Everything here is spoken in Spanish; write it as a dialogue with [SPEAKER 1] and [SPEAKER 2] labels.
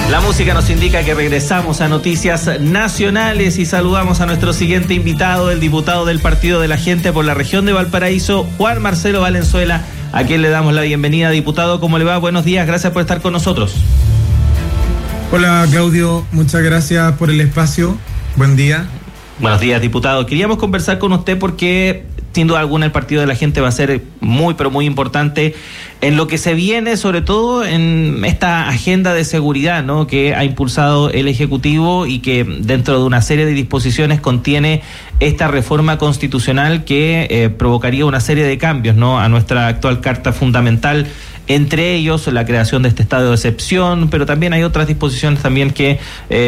[SPEAKER 1] La música nos indica que regresamos a Noticias Nacionales y saludamos a nuestro siguiente invitado, el diputado del Partido de la Gente por la región de Valparaíso, Juan Marcelo Valenzuela, a quien le damos la bienvenida. Diputado, ¿cómo le va? Buenos días, gracias por estar con nosotros.
[SPEAKER 2] Hola Claudio, muchas gracias por el espacio, buen día.
[SPEAKER 1] Buenos días, diputado. Queríamos conversar con usted porque sin duda alguna el Partido de la Gente va a ser muy, pero muy importante en lo que se viene, sobre todo en esta agenda de seguridad, ¿no?, que ha impulsado el Ejecutivo y que dentro de una serie de disposiciones contiene esta reforma constitucional que provocaría una serie de cambios, ¿no?, a nuestra actual Carta Fundamental. Entre ellos la creación de este estado de excepción, pero también hay otras disposiciones también que